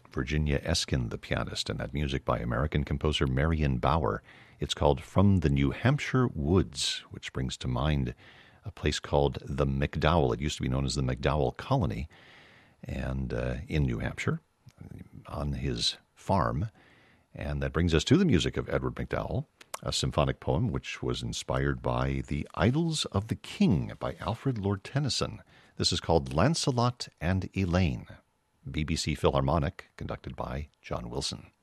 Virginia Eskin, the pianist, and that music by American composer Marion Bauer. It's called From the New Hampshire Woods, which brings to mind a place called the McDowell. It used to be known as the McDowell Colony, and in New Hampshire, on his farm. And that brings us to the music of Edward MacDowell, a symphonic poem which was inspired by The Idylls of the King by Alfred Lord Tennyson. This is called Lancelot and Elaine, BBC Philharmonic, conducted by John Wilson.